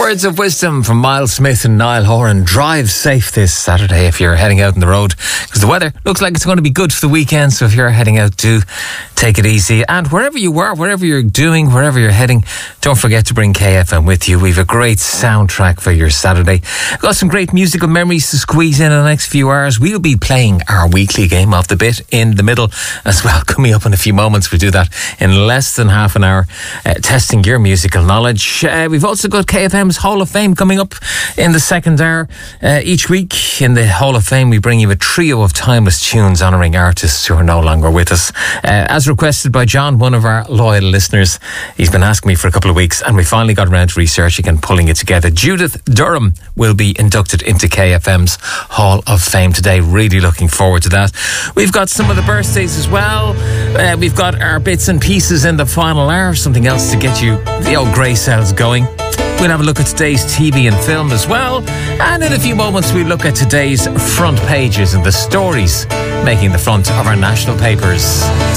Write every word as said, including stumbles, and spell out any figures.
Words of wisdom from Miles Smith and Niall Horan. Drive safe this Saturday if you're heading out on the road, because the weather looks like it's going to be good for the weekend. So if you're heading out, do take it easy. And wherever you are, wherever you're doing, wherever you're heading, don't forget to bring K F M with you. We've a great soundtrack for your Saturday. We've got some great musical memories to squeeze in in the next few hours. We'll be playing our weekly game of the bit in the middle as well. Coming up in a few moments, we'll do that in less than half an hour, uh, testing your musical knowledge. Uh, we've also got K F M's Hall of Fame coming up in the second hour. Uh, each week in the Hall of Fame, we bring you a trio of timeless tunes honouring artists who are no longer with us. Uh, as requested by John, one of our loyal listeners, he's been asking me for a couple of weeks, and we finally got around to researching and pulling it together. Judith Durham will be inducted into K F M's Hall of Fame today. Really looking forward to that. We've got some of the birthdays as well. Uh, we've got our bits and pieces in the final hour, something else to get you the old grey cells going. We'll have a look at today's T V and film as well. And in a few moments, we'll look at today's front pages and the stories making the front of our national papers.